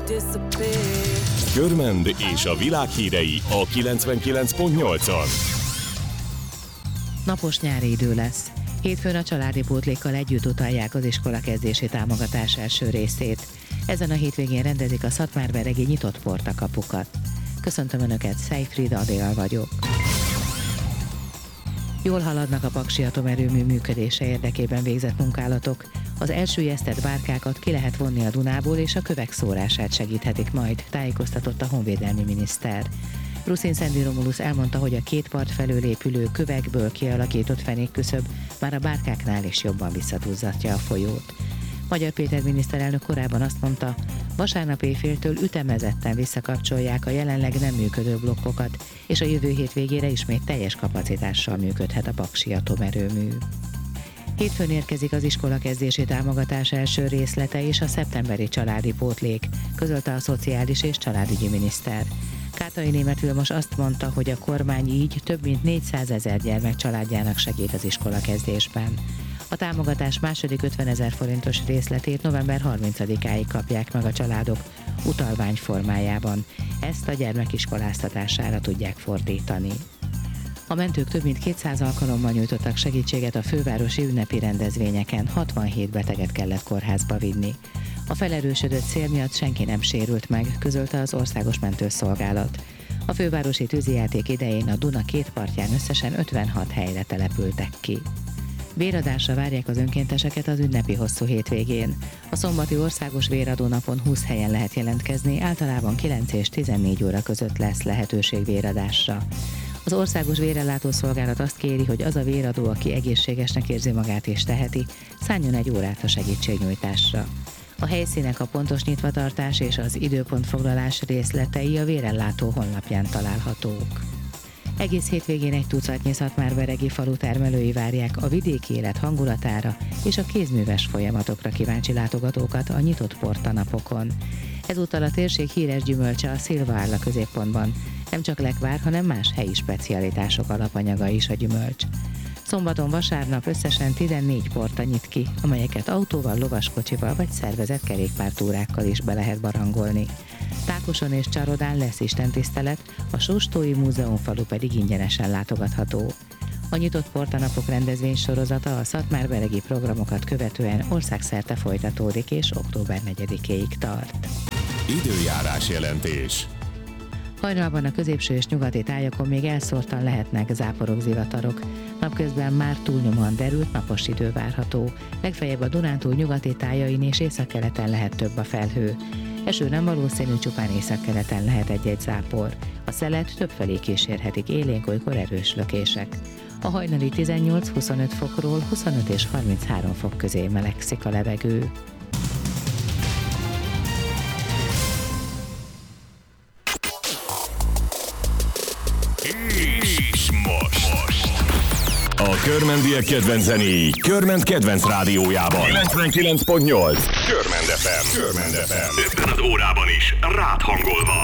Körmend és a világ hírei a 99.8-on. Napos nyári idő lesz. Hétfőn a családi pótlékkal együtt utalják az iskola kezdési támogatás első részét. Ezen a hétvégén rendezik a szatmárberegi nyitott portakapukat. Köszöntöm Önöket, Szejfried Adél vagyok. Jól haladnak a Paksi atomerőmű működése érdekében végzett munkálatok. Az elsüllyesztett bárkákat ki lehet vonni a Dunából, és a kövek szórását segíthetik majd, tájékoztatott a honvédelmi miniszter. Ruszin Szendi Romulusz elmondta, hogy a két part felől épülő kövekből kialakított fenékküszöb már a bárkáknál is jobban visszatúzzatja a folyót. Magyar Péter miniszterelnök korábban azt mondta, vasárnap éjféltől ütemezetten visszakapcsolják a jelenleg nem működő blokkokat, és a jövő hét végére ismét teljes kapacitással működhet a Paksi atomerőmű. Hétfőn érkezik az iskolakezdési támogatás első részlete és a szeptemberi családi pótlék, közölte a Szociális és Családügyi miniszter. Kátai Németh Vilmos azt mondta, hogy a kormány így több mint 400 000 gyermek családjának segít az iskolakezdésben. A támogatás második 50 000 forintos részletét november 30-áig kapják meg a családok utalvány formájában. Ezt a gyermek iskoláztatására tudják fordítani. A mentők több mint 200 alkalommal nyújtottak segítséget a fővárosi ünnepi rendezvényeken, 67 beteget kellett kórházba vinni. A felerősödött szél miatt senki nem sérült meg, közölte az Országos Mentőszolgálat. A fővárosi tűzijáték idején a Duna két partján összesen 56 helyre települtek ki. Véradásra várják az önkénteseket az ünnepi hosszú hétvégén. A szombati országos véradó napon 20 helyen lehet jelentkezni, általában 9 és 14 óra között lesz lehetőség véradásra. Az Országos Vérellátó Szolgálat azt kéri, hogy az a véradó, aki egészségesnek érzi magát és teheti, szálljon egy órát a segítségnyújtásra. A helyszínek, a pontos nyitvatartás és az időpontfoglalás részletei a Vérellátó honlapján találhatók. Egész hétvégén egy tucatnyi szatmárberegi falu termelői várják a vidéki élet hangulatára és a kézműves folyamatokra kíváncsi látogatókat a nyitott portanapokon. Ezúttal a térség híres gyümölcse a szilva áll a középpontban. Nem csak lekvár, hanem más helyi specialitások alapanyaga is a gyümölcs. Szombaton, vasárnap összesen 14 porta nyit ki, amelyeket autóval, lovaskocsival vagy szervezett kerékpártúrákkal is be lehet barangolni. Tákoson és Csarodán lesz istentisztelet, a Sóstói Múzeumfalu pedig ingyenesen látogatható. A nyitott portanapok rendezvény sorozata a szatmárberegi programokat követően országszerte folytatódik és október 4-éig tart. Időjárás jelentés. Hajnalban a középső és nyugati tájakon még elszórtan lehetnek záporok, zivatarok. Napközben már túlnyomóan derült, napos idő várható. Legfeljebb a Dunántúl nyugati tájain és északkeleten lehet több a felhő. Eső nem valószínű, csupán északkeleten lehet egy-egy zápor. A szelet többfelé kísérhetik élénk, olykor erős lökések. A hajnali 18-25 fokról 25 és 33 fok közé melegszik a levegő. És most a körmendiek kedvenc zenéi Körmend kedvenc rádiójában 99.8 Körmend FM. Körmend FM. Ebben az órában is rád hangolva.